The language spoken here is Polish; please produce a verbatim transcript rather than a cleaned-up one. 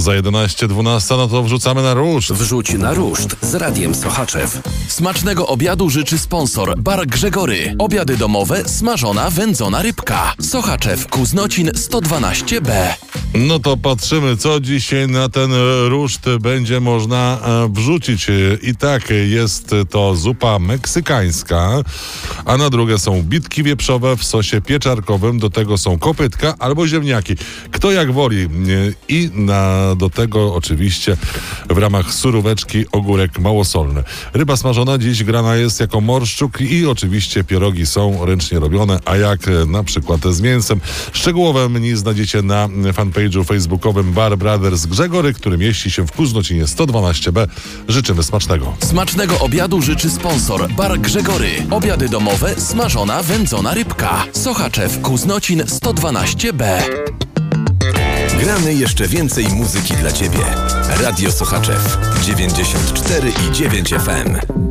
Za jedenaście dwanaście, no to wrzucamy na ruszt. Wrzuć na ruszt z Radiem Sochaczew. Smacznego obiadu życzy sponsor Bar Grzegory. Obiady domowe, smażona, wędzona rybka. Sochaczew, Kuznocin sto dwanaście B. No to patrzymy, co dzisiaj na ten ruszt będzie można wrzucić. I tak, jest to zupa meksykańska, a na drugie są bitki wieprzowe w sosie pieczarkowym, do tego są kopytka albo ziemniaki. Kto jak woli. I na, do tego oczywiście w ramach suróweczki ogórek małosolny. Ryba smażona dziś grana jest jako morszczuk i oczywiście pierogi są ręcznie robione, a jak na przykład z mięsem. Szczegółowe menu znajdziecie na fanpage'u facebookowym Bar Brothers Grzegory, który mieści się w Kuznocinie sto dwanaście B. Życzymy smacznego. Smacznego obiadu życzy sponsor Bar Grzegory. Obiady domowe, smażona, wędzona rybka. Sochaczew, Kuznocin sto dwanaście B. Gramy jeszcze więcej muzyki dla Ciebie. Radio Sochaczew dziewięćdziesiąt cztery i dziewięć F M.